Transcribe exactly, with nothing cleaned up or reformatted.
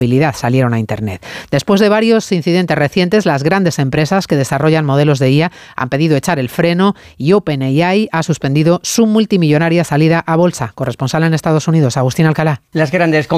salieron a Internet. Después de varios incidentes recientes, las grandes empresas que desarrollan modelos de I A han pedido echar el freno y OpenAI ha suspendido su multimillonaria salida a bolsa. Corresponsal en Estados Unidos, Agustín Alcalá. Las grandes